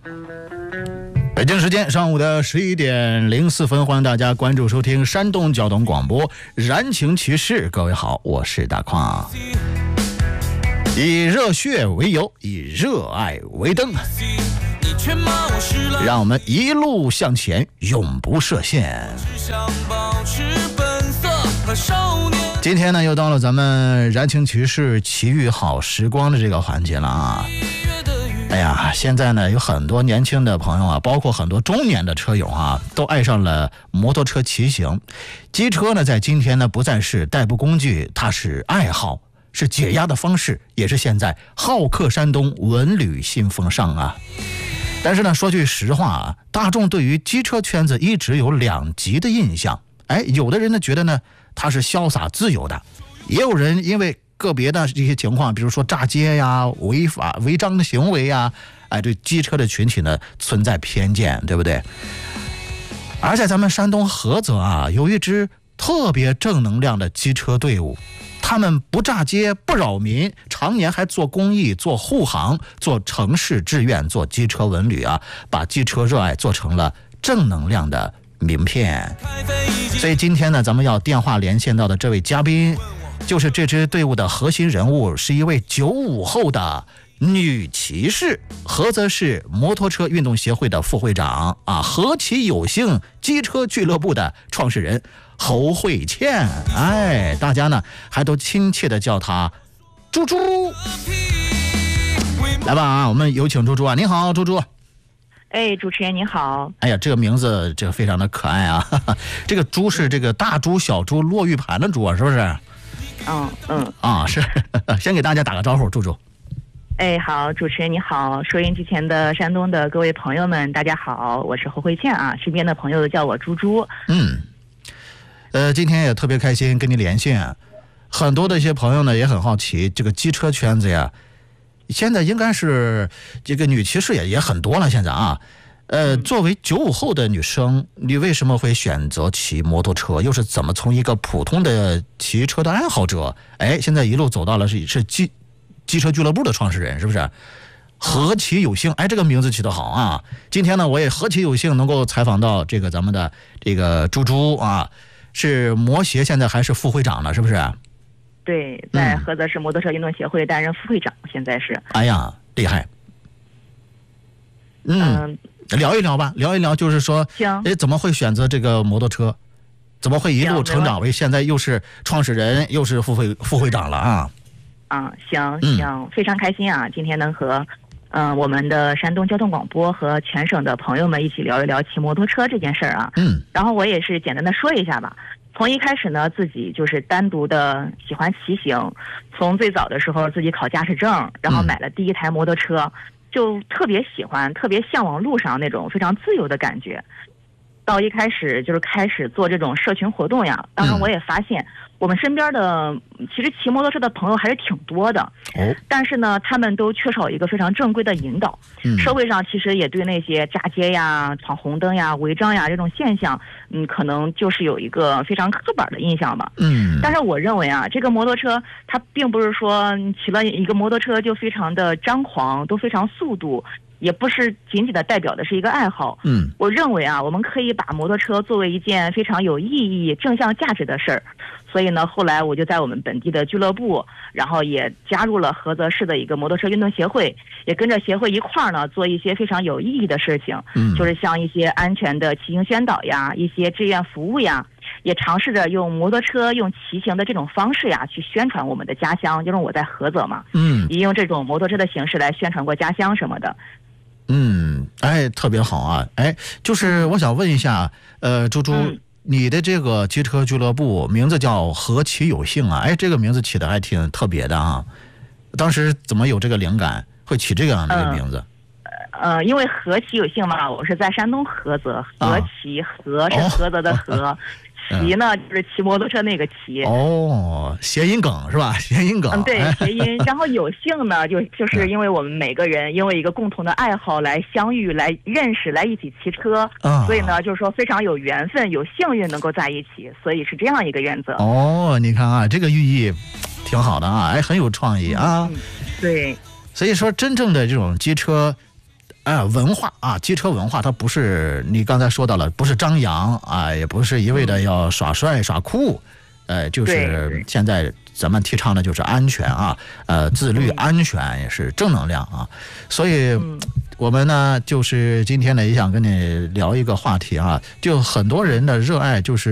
北京时间上午的11点04分，欢迎大家关注收听山东交通广播燃情骑士。各位好，我是大矿。以热血为油，以热爱为灯，让我们一路向前，永不设限。今天呢，又到了咱们燃情骑士奇遇好时光的这个环节了啊！哎呀，现在呢，有很多年轻的朋友啊，包括很多中年的车友啊，都爱上了摩托车骑行。机车呢，在今天呢，不再是代步工具，它是爱好，是解压的方式，也是现在好客山东文旅新风尚啊。但是呢，说句实话啊，大众对于机车圈子一直有两极的印象。有的人呢觉得呢它是潇洒自由的，也有人因为个别的这些情况，比如说炸街呀、违法违章的行为呀，对机车的群体呢存在偏见，对不对？而在咱们山东菏泽啊，有一支特别正能量的机车队伍，他们不炸街不扰民，常年还做公益、做护航、做城市志愿、做机车文旅啊，把机车热爱做成了正能量的名片。所以今天呢，咱们要电话连线到的这位嘉宾，就是这支队伍的核心人物，是一位95后的女骑士，菏泽市摩托车运动协会的副会长啊，何其有幸机车俱乐部的创始人侯慧倩。大家呢还都亲切的叫她猪猪。来吧啊，我们有请猪猪啊！你好，猪猪。 主持人你好。 哎呀，这个名字这个非常的可爱啊！这个猪是这个大猪、小猪、落玉盘的猪啊，是不是？是。先给大家打个招呼，猪猪。 好，主持人你好，收音机前的山东的各位朋友们，大家好，我是侯慧倩啊，身边的朋友都叫我猪猪。 今天也特别开心跟你连线，很多的一些朋友呢也很好奇，这个机车圈子呀。现在应该是这个女骑士也很多了，现在啊，作为95后的女生，你为什么会选择骑摩托车？又是怎么从一个普通的骑车的爱好者，现在一路走到了是机车俱乐部的创始人，是不是？何其有幸，这个名字起得好啊！今天呢，我也何其有幸能够采访到这个咱们的这个猪猪啊，是摩协现在还是副会长呢，是不是？ 对，在菏泽市摩托车运动协会担任副会长，现在是。 哎呀，厉害！聊一聊吧，聊一聊，就是说，怎么会选择这个摩托车？怎么会一路成长为现在又是创始人，又是副会长了啊？ 行，非常开心啊！今天能和我们的山东交通广播和全省的朋友们一起聊一聊骑摩托车这件事儿啊。然后我也是简单的说一下吧。从一开始呢，自己就是单独的喜欢骑行，从最早的时候自己考驾驶证，然后买了第一台摩托车，就特别喜欢，特别向往路上那种非常自由的感觉。到一开始就是开始做这种社群活动呀，当然我也发现我们身边的其实骑摩托车的朋友还是挺多的，但是呢他们都缺少一个非常正规的引导。社会上其实也对那些炸街呀、闯红灯呀、违章呀这种现象可能就是有一个非常刻板的印象吧。但是我认为啊，这个摩托车它并不是说骑了一个摩托车就非常的张狂，都非常速度，也不是仅仅的代表的是一个爱好。我认为啊，我们可以把摩托车作为一件非常有意义、正向价值的事儿。所以呢，后来我就在我们本地的俱乐部，然后也加入了菏泽市的一个摩托车运动协会，也跟着协会一块儿呢做一些非常有意义的事情。就是像一些安全的骑行宣导呀，一些志愿服务呀，也尝试着用摩托车、用骑行的这种方式呀，去宣传我们的家乡。就是我在菏泽嘛，也用这种摩托车的形式来宣传过家乡什么的。 特别好啊！就是我想问一下，猪猪，你的这个机车俱乐部名字叫何其有幸啊！这个名字起的还挺特别的啊。当时怎么有这个灵感，会起这样的一个名字？ 因为何其有幸嘛，我是在山东菏泽，何其菏是菏泽的菏。骑呢就是骑摩托车那个骑。 谐音梗是吧？谐音梗。 对，谐音。然后有幸呢，就是因为我们每个人因为一个共同的爱好来相遇、来认识、来一起骑车，所以呢，就是说非常有缘分、有幸运能够在一起，所以是这样一个原则。 你看啊，这个寓意挺好的啊，很有创意啊。 对。 所以说，真正的这种机车文化啊，机车文化它不是你刚才说到了，不是张扬啊，也不是一味的要耍帅耍酷，就是现在咱们提倡的就是安全啊，自律安全也是正能量啊，所以我们呢就是今天呢也想跟你聊一个话题啊，就很多人的热爱就是